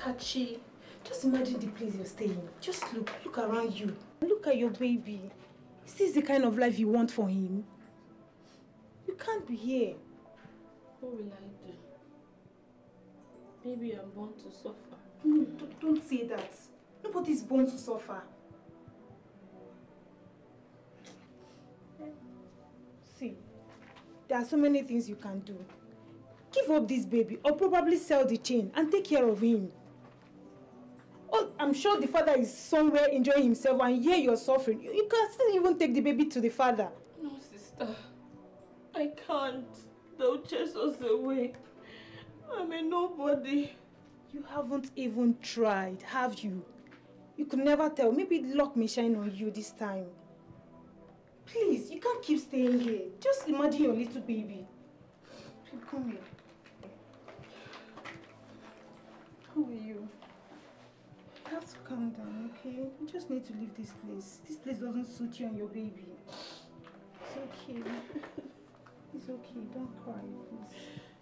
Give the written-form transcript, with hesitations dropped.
Kachi, just imagine the place you're staying. Just look around you. Look at your baby. Is this the kind of life you want for him? You can't be here. What will I do? Maybe I'm born to suffer. No, don't say that. Nobody's born to suffer. See, there are so many things you can do. Give up this baby or probably sell the chain and take care of him. Oh, I'm sure the father is somewhere enjoying himself and here you're suffering. You can still even take the baby to the father. No, sister. I can't. They'll chase us away. I'm a nobody. You haven't even tried, have you? You could never tell. Maybe luck may shine on you this time. Please, you can't keep staying here. Just imagine your little baby. Come here. How are you? You have to calm down, okay? You just need to leave this place. This place doesn't suit you and your baby. It's okay. It's okay. Don't cry, please.